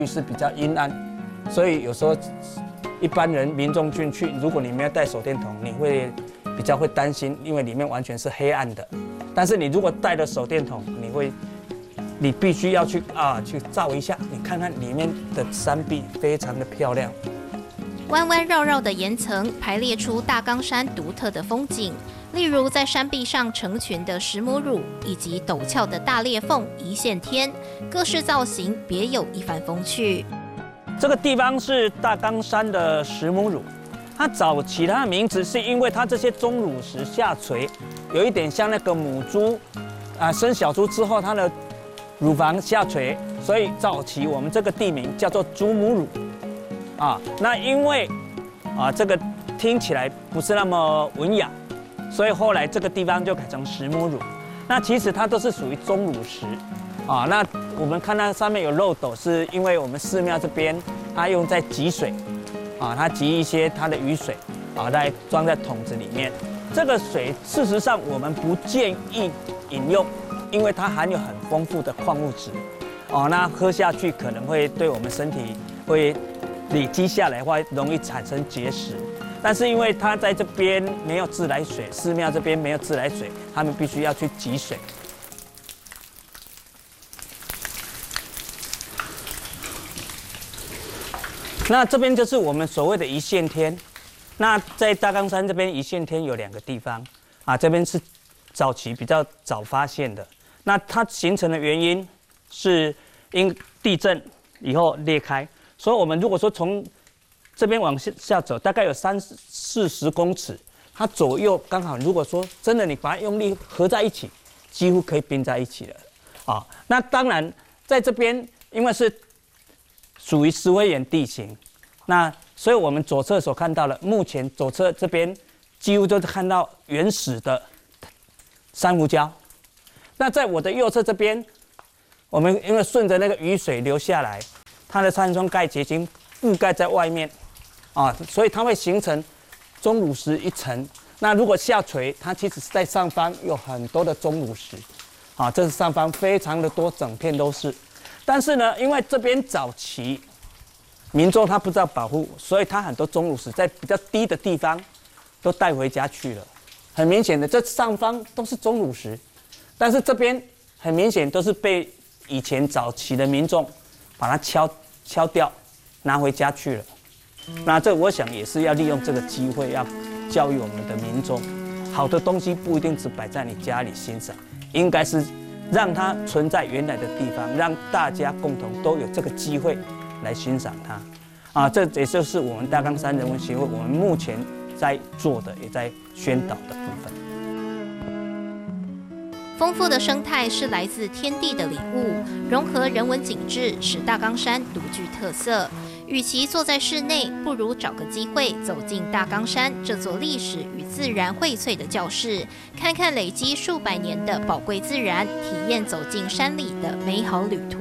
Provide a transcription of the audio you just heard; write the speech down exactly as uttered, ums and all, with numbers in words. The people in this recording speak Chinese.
是比较阴暗，所以有时候一般人民众进去，如果你没有带手电筒，你会比较会担心，因为里面完全是黑暗的。但是你如果带了手电筒，你会，你必须要去啊去照一下，你看看里面的山壁非常的漂亮。 弯弯绕绕的岩层排列出大冈山独特的风景，例如在山壁上成群的石母乳，以及陡峭的大裂缝一线天，各式造型别有一番风趣。 这个地方是大冈山的石母乳，它早期它的名字是因为它这些钟乳石下垂，有一点像那个母猪啊生小猪之后它的乳房下垂，所以早期我们这个地名叫做猪母乳。啊，那因为啊这个听起来不是那么文雅，所以后来这个地方就改成石母乳。那其实它都是属于钟乳石，啊，那我们看它上面有漏斗，是因为我们寺庙这边它用在集水，啊，它集一些它的雨水，啊，再装在桶子里面。这个水事实上我们不建议饮用，因为它含有很丰富的矿物质，哦，那喝下去可能会对我们身体会累积下来，会容易产生结石。但是因为它在这边没有自来水，寺庙这边没有自来水，他们必须要去集水。那这边就是我们所谓的一线天。那在大冈山这边一线天有两个地方啊，这边是早期比较早发现的。那它形成的原因是因地震以后裂开，所以我们如果说从这边往下走，大概有三四十公尺，它左右刚好，如果说真的你把它用力合在一起，几乎可以并在一起了啊。那当然在这边因为是属于石灰岩地形，那所以我们左侧所看到的，目前左侧这边几乎都是看到原始的珊瑚礁。那在我的右侧这边，我们因为顺着那个雨水流下来，它的山庄盖结晶覆盖在外面，啊，所以它会形成钟乳石一层。那如果下垂，它其实是在上方有很多的钟乳石，啊，这是上方非常的多，整片都是。但是呢，因为这边早期民众他不知道保护，所以他很多钟乳石在比较低的地方都带回家去了。很明显的，这上方都是钟乳石，但是这边很明显都是被以前早期的民众把它敲敲掉，拿回家去了。那这我想也是要利用这个机会，要教育我们的民众，好的东西不一定只摆在你家里欣赏，应该是让它存在原来的地方，让大家共同都有这个机会来欣赏它。啊，这也就是我们大冈山人文协会我们目前在做的，也在宣导的部分。 丰富的生态是来自天地的礼物，融合人文景致，使大冈山独具特色。与其坐在室内，不如找个机会走进大冈山这座历史与自然荟萃的教室，看看累积数百年的宝贵自然，体验走进山里的美好旅途。